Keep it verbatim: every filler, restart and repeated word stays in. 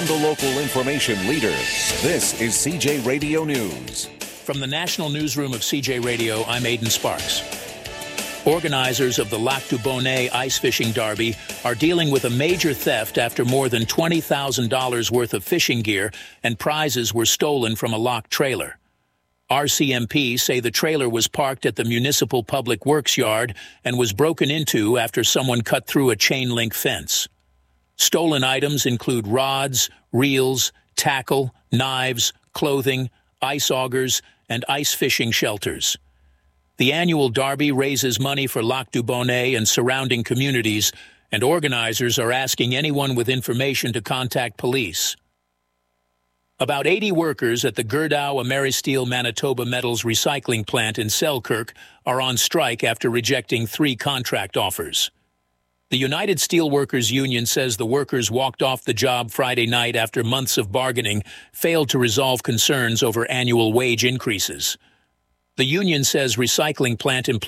the local information leader. This is C J Radio News. From the National Newsroom of C J Radio, I'm Aidan Sparks. Organizers of the Lac du Bonnet Ice Fishing Derby are dealing with a major theft after more than twenty thousand dollars worth of fishing gear and prizes were stolen from a locked trailer. R C M P say the trailer was parked at the Municipal Public Works yard and was broken into after someone cut through a chain-link fence. Stolen items include rods, reels, tackle, knives, clothing, ice augers, and ice fishing shelters. The annual derby raises money for Lac du Bonnet and surrounding communities, and organizers are asking anyone with information to contact police. About eighty workers at the Gerdau Ameristeel Manitoba Metals recycling plant in Selkirk are on strike after rejecting three contract offers. The United Steelworkers Union says the workers walked off the job Friday night after months of bargaining failed to resolve concerns over annual wage increases. The union says recycling plant employees